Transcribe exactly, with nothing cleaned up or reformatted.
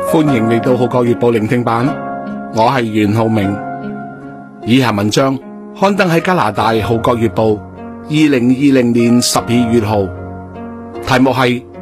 歡迎嚟到《號角月報》聆聽版，我係袁浩明。以下文章刊登喺加拿大《號角月報》二零二零年十二月號，題目係